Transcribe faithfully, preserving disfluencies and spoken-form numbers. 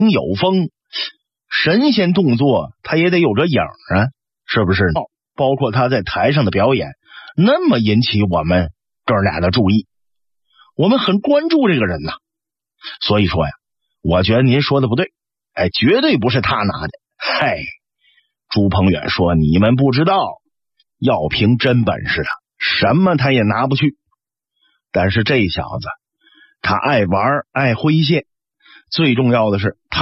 有风，神仙动作他也得有个影啊，是不是？包括他在台上的表演，那么引起我们哥俩的注意，我们很关注这个人呐。所以说呀，我觉得您说的不对，哎，绝对不是他拿的。嗨，朱鹏远说，你们不知道，要凭真本事啊，什么他也拿不去。但是这小子他爱玩爱诙谐，最重要的是他